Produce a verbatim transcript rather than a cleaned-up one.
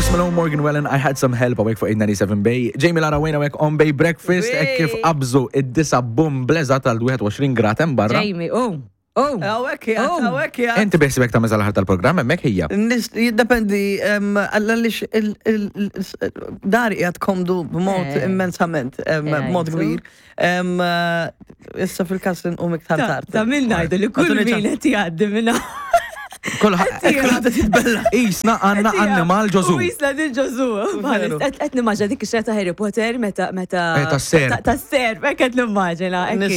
Malone, Morgan Wallen, I had some help awek fuq eight ninety-seven Bay. Jamie Lara Wayne awek on Bay Breakfast, ek kif qabżu id-disa bum bleza tal-21 grad hemm barra. Jamie, oh. Oh. Għawek jgħat, għawek jgħat. Inti beħsibek ta' meżal ħar tal-programm, hemmhekk hija. Jiddependi, għallix dari jgħat komdu b'mod immensament, b'mod kbir. Issa fil-kas u miktar tard. Ta' minn najdu li kull min qed jgħaddi minna. Kolħat titbella. Isna għanna animal ġozu. U isna din ġozu. Qed nimmaġa dik ix-xeta Harry Potter meta meta tas-ser. Tas-ser, qed nimmaġina.